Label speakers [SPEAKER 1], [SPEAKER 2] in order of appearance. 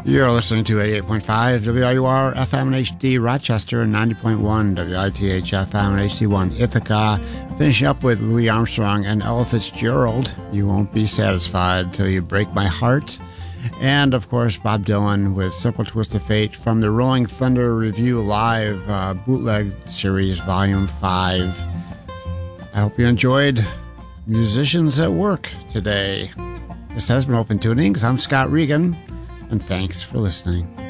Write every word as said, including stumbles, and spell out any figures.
[SPEAKER 1] You're listening to eighty-eight point five W I U R F M and H D Rochester and ninety point one W I T H F M and H D one Ithaca. Finishing up with Louis Armstrong and Ella Fitzgerald, You Won't Be Satisfied Till You Break My Heart. And, of course, Bob Dylan with Simple Twist of Fate from the Rolling Thunder Review Live uh, Bootleg Series Volume five. I hope you enjoyed Musicians at Work today. This has been Open Tunings. I'm Scott Regan, and thanks for listening.